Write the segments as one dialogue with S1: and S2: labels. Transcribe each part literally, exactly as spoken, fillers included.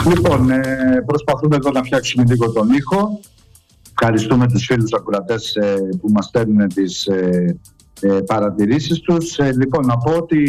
S1: Λοιπόν, ε, προσπαθούμε εδώ να φτιάξουμε λίγο τον ήχο. Ευχαριστούμε τους φίλους ακροατές ε, που μας στέλνουν τις ε, ε, παρατηρήσεις τους. Ε, λοιπόν, να πω ότι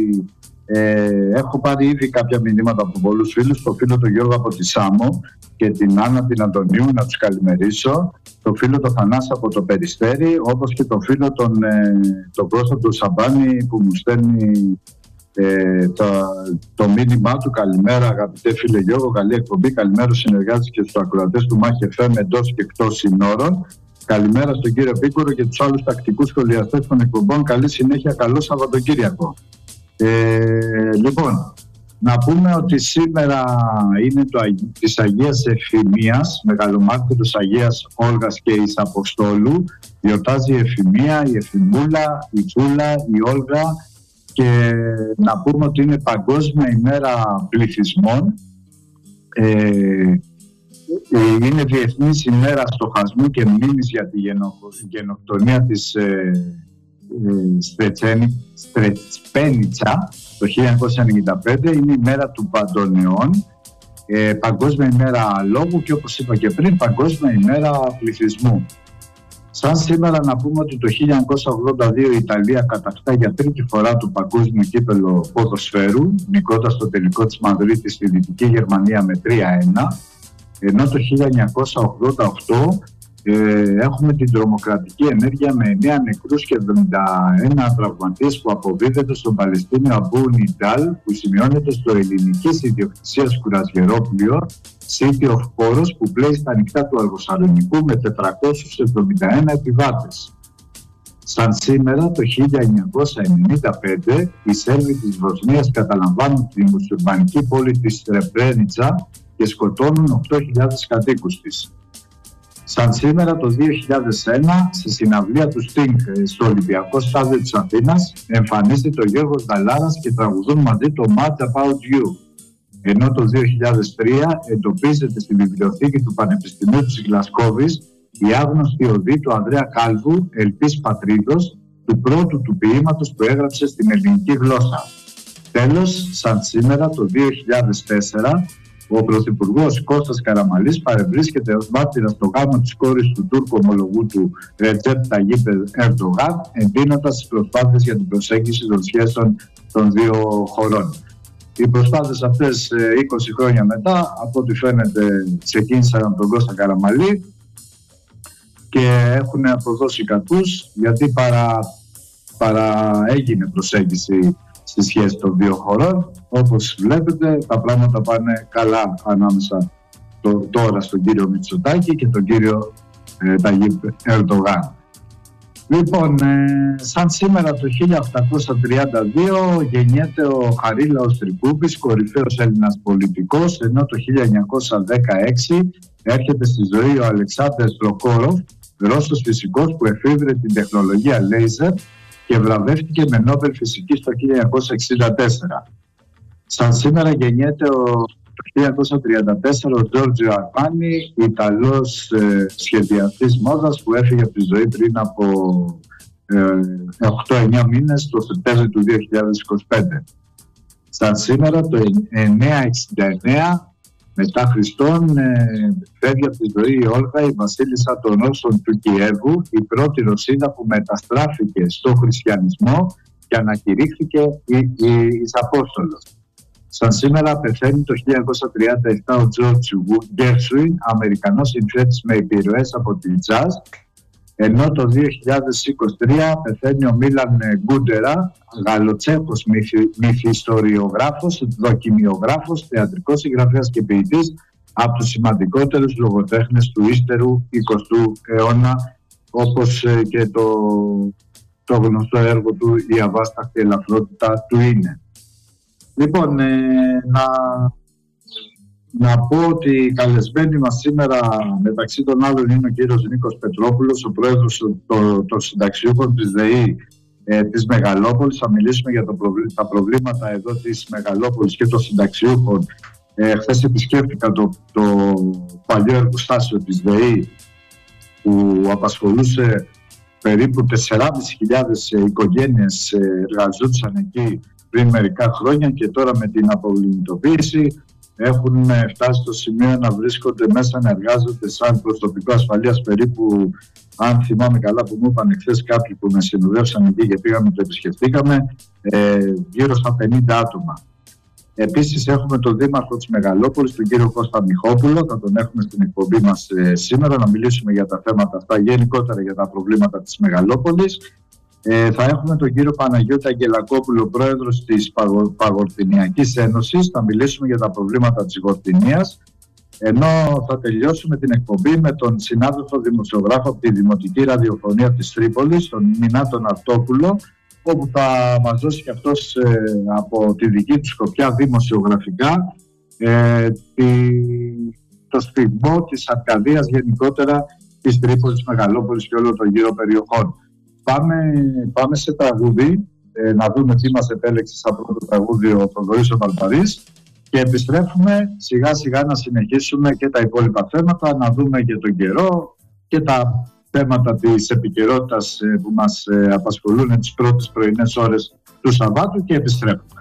S1: ε, έχω πάρει ήδη κάποια μηνύματα από πολλούς φίλους. Το φίλο του Γιώργου από τη Σάμο και την Άννα την Αντωνίου, να τους καλημερίσω. Το φίλο το Θανάση από το Περιστέρι, όπως και το φίλο τον, ε, τον Κώστα του Σαμπάνη που μου στέλνει Ε, το, το μήνυμά του. Καλημέρα αγαπητέ φίλε Γιώργο, καλή εκπομπή. Καλημέρα στους συνεργάτες και στους ακροατές του Μάχη εφ εμ εντός και εκτός συνόρων. Καλημέρα στον κύριο Πίκουρο και τους άλλους τακτικούς σχολιαστές των εκπομπών. Καλή συνέχεια, καλό Σαββατοκύριακο. Ε, λοιπόν, να πούμε ότι σήμερα είναι το, της Αγίας Εφημίας, μεγαλομάρτυρος Αγίας Όλγας και εις Αποστόλου. Γιορτάζει η Εφημία, η Εφημούλα, η Τσούλα, η Όλγα. Και να πούμε ότι είναι Παγκόσμια ημέρα πληθυσμών, ε, είναι Διεθνής ημέρα στοχασμού και μνήμης για τη γενο, γενοκτονία της ε, ε, Στρετσπένιτσα το χίλια εννιακόσια ενενήντα πέντε, είναι η μέρα του Παντονεών, ε, Παγκόσμια ημέρα λόγου και όπως είπα και πριν Παγκόσμια ημέρα πληθυσμού. Σαν σήμερα να πούμε ότι το χίλια εννιακόσια ογδόντα δύο η Ιταλία κατακτά για τρίτη φορά το παγκόσμιο κύπελλο ποδοσφαίρου, νικώντας το τελικό της Μαδρίτης στη Δυτική Γερμανία με τρία ένα, ενώ το χίλια εννιακόσια ογδόντα οκτώ ε, έχουμε την τρομοκρατική ενέργεια με εννέα νεκρούς και εβδομήντα ένα τραυματίες που αποδίδεται στον Παλαιστίνιο Αμπού Νιντάλ, που σημειώνεται στο ελληνικής ιδιοκτησίας κουρασγερόπλοιο City of Poros, που πλέει στα νυχτά του Αργοσαλονικού με τετρακόσιους εβδομήντα ένα επιβάτες. Σαν σήμερα το χίλια εννιακόσια ενενήντα πέντε οι Σέρβοι της Βοσνίας καταλαμβάνουν τη μουσουλμανική πόλη της Σρεμπρένιτσα και σκοτώνουν οκτώ χιλιάδες κατοίκους της. Σαν σήμερα το δύο χιλιάδες ένα, στη συναυλία του Sting στο Ολυμπιακό Στάδιο της Αθήνας, εμφανίζεται ο Γιώργος Νταλάρας και τραγουδούν μαζί το Much About You. Ενώ το δύο χιλιάδες τρία εντοπίζεται στη βιβλιοθήκη του Πανεπιστημίου της Γλασκόβης η άγνωστη οδή του Ανδρέα Κάλβου, Ελπής Πατρίδος, του πρώτου του ποίηματος που έγραψε στην ελληνική γλώσσα. Τέλος, σαν σήμερα το δύο χιλιάδες τέσσερα, ο Πρωθυπουργός Κώστας Καραμανλής παρευρίσκεται ως μάρτυρας στο γάμο της κόρης του Τούρκου ομολογού του Ρετζέπ Ταγίπ Ερντογάν, εντείνοντας τις προσπάθειες για την προσέγγιση των σχέσεων των δύο χωρών. Οι προσπάθειες αυτές είκοσι χρόνια μετά, από ό,τι φαίνεται, ξεκίνησαν από τον Κώστα Καραμανλή και έχουν αποδώσει καρπούς, γιατί παρά, παρά έγινε προσέγγιση στη σχέση των δύο χωρών. Όπως βλέπετε, τα πράγματα πάνε καλά ανάμεσα το, τώρα στον κύριο Μητσοτάκη και τον κύριο ε, Ταγίπ Ερντογάν. Λοιπόν, ε, σαν σήμερα το χίλια οκτακόσια τριάντα δύο γεννιέται ο Χαρίλαος Τρικούπης, κορυφαίος Έλληνας πολιτικός, ενώ το χίλια εννιακόσια δεκαέξι έρχεται στη ζωή ο Αλεξάνδρ Προκόροφ, Ρώσος φυσικός που εφήβρε την τεχνολογία λέιζερ και βραβεύτηκε με Νόμπελ Φυσικής το χίλια εννιακόσια εξήντα τέσσερα. Σαν σήμερα γεννιέται ο, το χίλια εννιακόσια τριάντα τέσσερα ο Τζόρτζιο Αρμάνι, Ιταλός ε, σχεδιαστής μόδας που έφυγε από τη ζωή πριν από ε, οκτώ εννέα μήνες το Σεπτέμβριο του δύο χιλιάδες είκοσι πέντε. Σαν σήμερα το χίλια εννιακόσια εξήντα εννέα μετά Χριστόν ε, φεύγει από τη ζωή η Όλγα, η βασίλισσα των Ρώσων του Κιέβου, η πρώτη Ρωσίδα που μεταστράφηκε στο χριστιανισμό και ανακηρύχθηκε εις Απόστολος. Σαν σήμερα πεθαίνει το χίλια εννιακόσια τριάντα επτά ο Τζορτζ Γκέρσουιν, Αμερικανός συνθέτης με επιρροές από την τζαζ, ενώ το δύο χιλιάδες είκοσι τρία πεθαίνει ο Μίλαν Γκούντερα, Γαλλοτσέχος μυθιστοριογράφος, δοκιμιογράφος, θεατρικός συγγραφέας και ποιητής, από τους σημαντικότερους λογοτέχνες του ύστερου εικοστού αιώνα, όπως και το, το γνωστό έργο του «Η αβάσταχτη ελαφρότητα του είναι». Λοιπόν, ε, να, να πω ότι οι καλεσμένοι μας σήμερα μεταξύ των άλλων είναι ο κύριος Νίκος Πετρόπουλος, ο πρόεδρος των, των συνταξιούχων της ΔΕΗ ε, της Μεγαλόπολης. Θα μιλήσουμε για το προβλή, τα προβλήματα εδώ της Μεγαλόπολης και των συνταξιούχων. Ε, χθες επισκέφτηκα το, το παλιό εργοστάσιο της ΔΕΗ που απασχολούσε περίπου τέσσερις χιλιάδες οικογένειες, εργαζόντουσαν εκεί πριν μερικά χρόνια και τώρα με την απολυμνητοποίηση έχουν φτάσει στο σημείο να βρίσκονται μέσα, να εργάζονται σαν προσωπικό ασφαλείας περίπου, αν θυμάμαι καλά που μου είπαν χθες κάποιοι που με συνοδεύσαν εκεί και πήγαμε το επισκεφτήκαμε, ε, γύρω στα πενήντα άτομα. Επίσης έχουμε τον Δήμαρχο της Μεγαλόπολης, τον κύριο Κώστα Μιχόπουλο, θα τον έχουμε στην εκπομπή μας ε, σήμερα να μιλήσουμε για τα θέματα αυτά, γενικότερα για τα προβλήματα της Μεγαλόπολης. Ε, θα έχουμε τον κύριο Παναγιώτη Αγγελακόπουλο, πρόεδρος της Παγο, Παγορτινιακής Ένωσης, θα μιλήσουμε για τα προβλήματα της Γορτινίας, ενώ θα τελειώσουμε την εκπομπή με τον συνάδελφο δημοσιογράφο από τη Δημοτική Ραδιοφωνία της Τρίπολης, τον Μινά τον Αρτόπουλο, όπου θα μας δώσει και αυτός ε, από τη δική του σκοπιά δημοσιογραφικά ε, τη, το σφιγμό της Αρκαδίας, γενικότερα της Τρίπολης, Μεγαλόπολης και όλων των γύρω περιοχών. Πάμε, πάμε σε τραγούδι, ε, να δούμε τι μας επέλεξε σαν πρώτο τραγούδι ο Θοδωρής ο Βαλπαρής και επιστρέφουμε σιγά σιγά να συνεχίσουμε και τα υπόλοιπα θέματα, να δούμε και τον καιρό και τα θέματα της επικαιρότητας ε, που μας ε, απασχολούν τις πρώτες πρωινές ώρες του Σαββάτου και επιστρέφουμε.